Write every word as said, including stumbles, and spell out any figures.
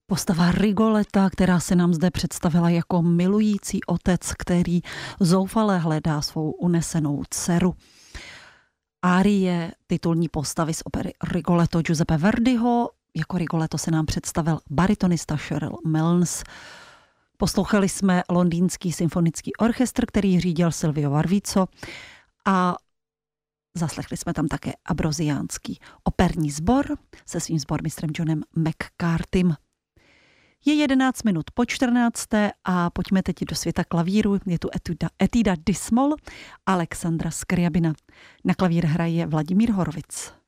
Postava Rigoleta, která se nám zde představila jako milující otec, který zoufale hledá svou unesenou dceru. Árie titulní postavy z opery Rigoletto Giuseppe Verdiho. Jako Rigoletto se nám představil baritonista Cheryl Milnes. Poslouchali jsme Londýnský symfonický orchestr, který řídil Silvio Varvico, a zaslechli jsme tam také Ambrosiánský operní sbor se svým sbormistrem Johnem McCartym. Je jedenáct minut po čtrnácté a pojďme teď do světa klavíru. Je tu etuda, etuda Dis-moll Alexandra Scriabina. Na klavír hraje Vladimír Horovic.